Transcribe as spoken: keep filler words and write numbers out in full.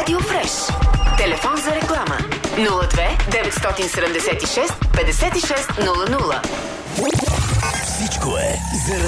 Радио Фреш. Телефон за реклама нула две деветстотин седемдесет и шест петдесет и шест нула нула. Всичко е за